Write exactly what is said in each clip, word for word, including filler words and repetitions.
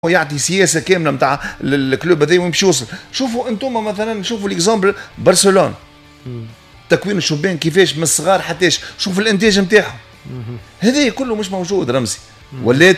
يعطي سياسه كامله نتاع الكلوب هذا ويمشي يوصل. شوفوا انتم مثلا، شوفوا ليكزامبل برشلونه، تكوين الشبان كيفاش من الصغار حتى شوفوا الانتاج نتاعهم، هذا كله مش موجود رمزي. ولات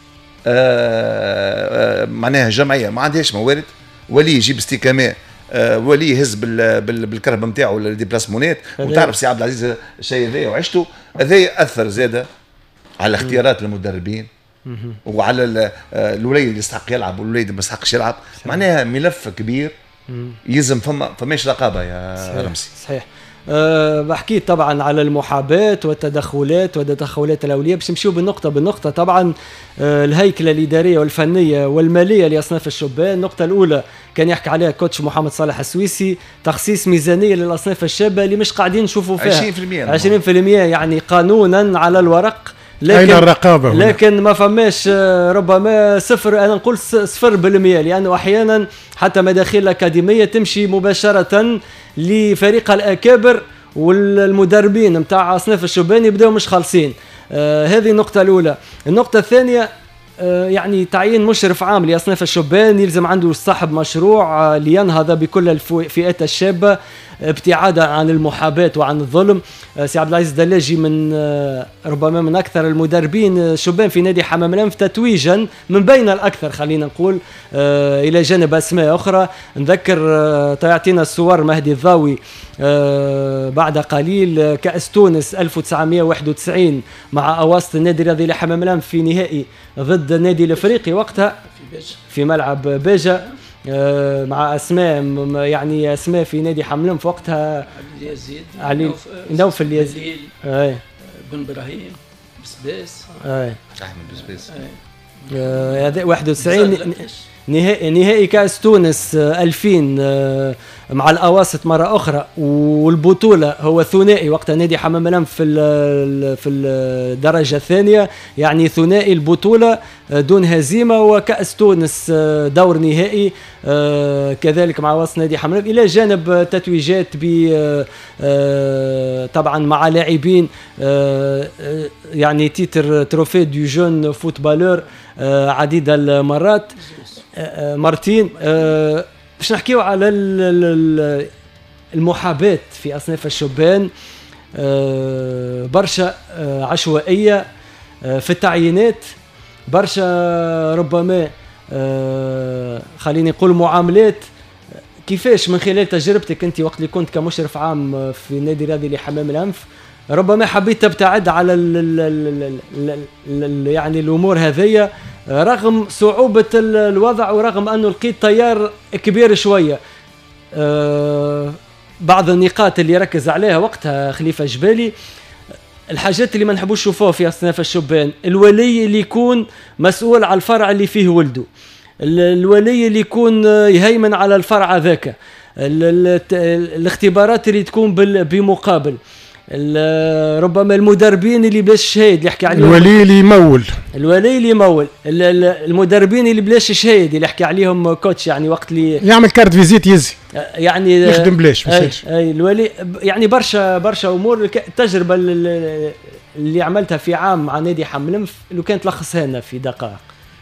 آه آه معناها جمعيه ما عندهاش موارد، ولي يجيب استكامه، آه ولي يهز بالكرهبه نتاعو الديبلاسمونات. وتعرف سي عبد العزيز الشيء هذا وعشته، هذا ياثر زاده على اختيارات المدربين وعلى الوليد اللي يستحق يلعب والوليد اللي ما يستحقش يلعب. معناها ملف كبير يلزم فما فماش رقابه يا صحيح. رمسي. صحيح. أه بحكي طبعا على المحاباه والتدخلات والتدخلات الاوليه، باش نمشيو بالنقطه بالنقطه. طبعا أه الهيكله الاداريه والفنيه والماليه لاصناف الشبان. النقطه الاولى كان يحكي عليها كوتش محمد صالح السويسي، تخصيص ميزانيه للاصناف الشابه اللي مش قاعدين نشوفوا فيها عشرين بالمئة عشرين بالمئة يعني قانونا على الورق، لكن أين الرقابة هنا؟ لكن ما فماش ربما صفر، أنا نقول صفر بالمئة، لأنه أحيانا حتى مداخيل الأكاديمية تمشي مباشرة لفريق الأكابر والمدربين متاع أصناف الشبان يبدأوا مش خالصين. آه هذه النقطة الأولى. النقطة الثانية آه يعني تعيين مشرف عام لأصناف الشبان، يلزم عنده صاحب مشروع آه لينهض بكل الفئات الشابة ابتعادا عن المحاباة وعن الظلم. سي عبد العزيز دلاجي من ربما من اكثر المدربين شبان في نادي حمام الانف تتويجا، من بين الاكثر خلينا نقول، الى جانب اسماء اخرى. نذكر تعطينا الصور مهدي الضاوي بعد قليل كأس تونس ألف وتسعمئة وواحد وتسعين مع اواسط النادي الرياضي لحمام الانف في نهائي ضد النادي الافريقي وقتها في ملعب باجا، مع اسماء يعني اسماء في نادي حملم في وقتها، يزيد علي نوف اليزيد، اي بن ابراهيم بسباس، اي احمد بسباس، هذا واحد وتسعين نهائي نهائي كاس تونس ألفين مع الاواسط مره اخرى. والبطوله هو ثنائي وقتها نادي حمام الانف في في الدرجه الثانيه، يعني ثنائي البطوله دون هزيمه، وكاس تونس دور نهائي كذلك مع وسط نادي حمام الانف، الى جانب تتويجات ب طبعا مع لاعبين يعني تيتر تروفي دو جون فوتبالور عديد المرات مرتين. باش نحكيو على المحاباة في أصناف الشبان، برشا عشوائية في التعيينات، برشا ربما خليني نقول معاملات. كيفاش من خلال تجربتك أنت وقت اللي كنت كمشرف عام في النادي الرياضي لحمام الأنف ربما حبيت تبتعد على ال ال ال ال ال يعني الأمور هذية رغم صعوبة الوضع ورغم أنه لقيت تيار كبير شوية؟ أه بعض النقاط اللي ركز عليها وقتها خليفة جبالي، الحاجات اللي ما نحبوش نشوفوها في أصناف الشبان: الولي اللي يكون مسؤول على الفرع اللي فيه ولده، الولي اللي يكون يهيمن على الفرع ذاك، الاختبارات اللي تكون بمقابل، ربما المدربين اللي بلاش شهيد اللي يحكي عليهم، الولي اللي يمول الولي اللي يمول المدربين اللي بلاش شهيد اللي يحكي عليهم كوتش، يعني وقت اللي يعمل كارت فيزيت يزي يعني يخدم بلاش أي, اي الولي يعني برشا برشا امور. التجربه اللي عملتها في عام مع نادي حملمف لو كانت تلخصها لنا في دقائق.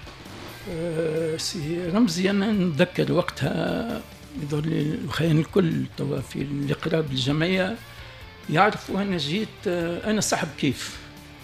أه سي رمزي انا نتذكر وقتها يظهر لي الخيان الكل توا في الاقرار بالجمعيه يعرفوا أنا جيت أنا صاحب كيف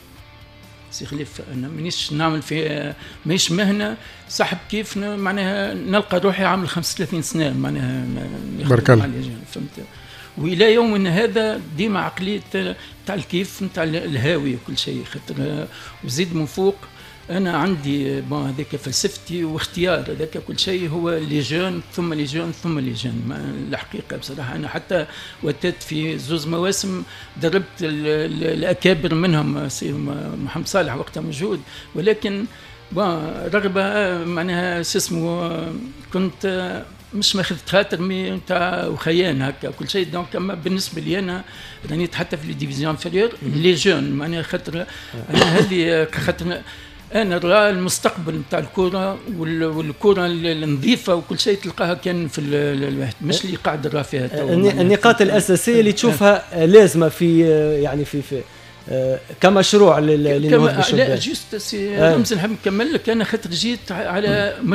سي خليفة، أنا مانيش نعمل في ماهيش مهنة صاحب كيف، معناها نلقى روحي عامل خمسة وثلاثين سنة معناها بارك الله فهمت. وإلى يومنا هذا ديما عقلية تاع الكيف نتاع الهاوي وكل شيء، خاطر وزيد من فوق أنا عندي بون هذاك فلسفتي واختيار هذاك كل شيء هو لي جون ثم لي جون ثم لي جون. الحقيقة بصراحة أنا حتى وتات في زوز مواسم دربت الأكابر منهم سي محمد صالح وقتها موجود، ولكن بون رغبة معناها اسمه كنت مش ماخذ خاطر مي نتاع وخيان هكا كل شيء. دونك اما بالنسبه لي انا راني حتى في لي ديفيزيون انفيريور لي جون معناها خاطر انا هذه خاطر انا نرى المستقبل نتاع الكره والكره النظيفه وكل شيء تلقاها كان في الواحد مش اللي قاعد نرى فيها. النقاط الاساسيه اللي تشوفها لازمه في يعني في في كمشروع للنهوض بالشبان. لا جوست سي رمز نحب نكمل لك انا خاطر جيت على